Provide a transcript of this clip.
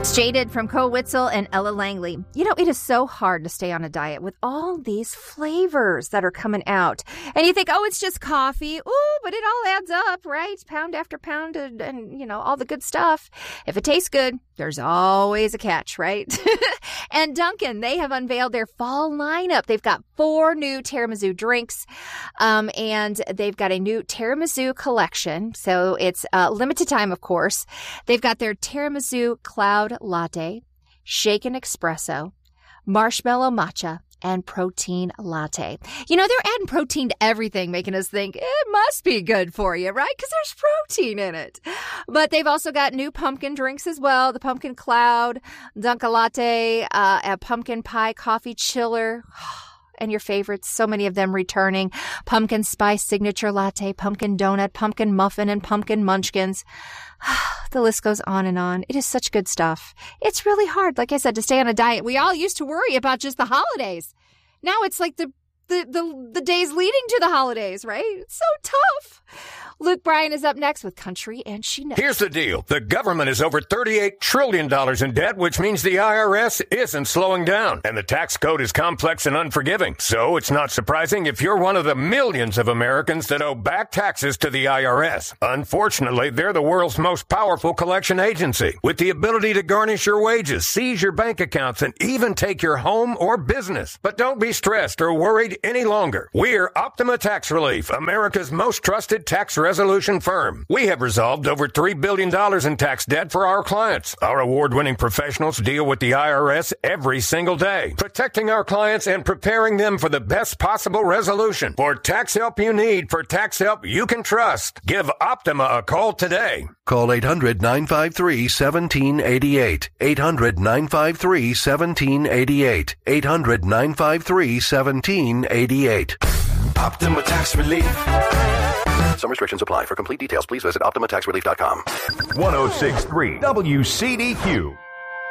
It's Jaded from Cole Witzel and Ella Langley. You know, it is so hard to stay on a diet with all these flavors that are coming out. And you think, oh, it's just coffee. Ooh, but it all adds up, right? Pound after pound and you know, all the good stuff. If it tastes good, there's always a catch, right? And Dunkin', they have unveiled their fall lineup. They've got 4 new tiramisu drinks, and they've got a new tiramisu collection. So it's limited time, of course. They've got their tiramisu cloud latte, shaken espresso, marshmallow matcha, and protein latte. You know, they're adding protein to everything, making us think it must be good for you, right? Because there's protein in it. But they've also got new pumpkin drinks as well. The pumpkin cloud, Dunkin' latte, a pumpkin pie coffee chiller. And your favorites, so many of them returning. Pumpkin spice signature latte, pumpkin donut, pumpkin muffin, and pumpkin munchkins. The list goes on and on. It is such good stuff. It's really hard, like I said, to stay on a diet. We all used to worry about just the holidays. Now it's like the days leading to the holidays, right? It's so tough. Luke Bryan is up next with Country and She Knows. Here's the deal. The government is over $38 trillion in debt, which means the IRS isn't slowing down. And the tax code is complex and unforgiving. So it's not surprising if you're one of the millions of Americans that owe back taxes to the IRS. Unfortunately, they're the world's most powerful collection agency, with the ability to garnish your wages, seize your bank accounts, and even take your home or business. But don't be stressed or worried any longer. We're Optima Tax Relief, America's most trusted tax resolution firm. We have resolved over $3 billion in tax debt for our clients. Our award-winning professionals deal with the IRS every single day, protecting our clients and preparing them for the best possible resolution. For tax help you need, for tax help you can trust, give Optima a call today. Call 800-953-1788. 800-953-1788. 800-953-1788. Optima Tax Relief. Some restrictions apply. For complete details, please visit OptimaTaxRelief.com. 106.3 WCDQ.